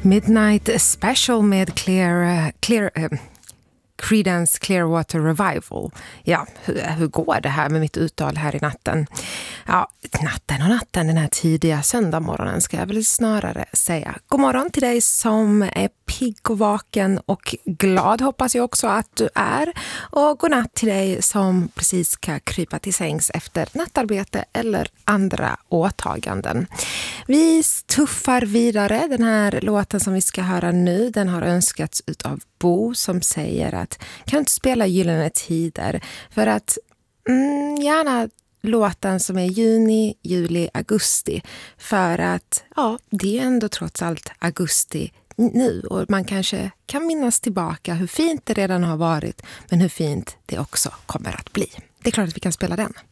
Midnight Special med Creedence Clearwater Revival. Ja, hur går det här med mitt uttal här i natten? Ja, natten, den här tidiga söndagmorgonen ska jag väl snarare säga. God morgon till dig som är pigg och vaken och glad, hoppas jag också att du är. Och god natt till dig som precis ska krypa till sängs efter nattarbete eller andra åtaganden. Vi tuffar vidare. Den här låten som vi ska höra nu, den har önskats av Bo som säger att kan du inte spela Gyllene tider för att gärna låten som är juni, juli, augusti för att ja, det är ändå trots allt augusti nu och man kanske kan minnas tillbaka hur fint det redan har varit men hur fint det också kommer att bli. Det är klart att vi kan spela den.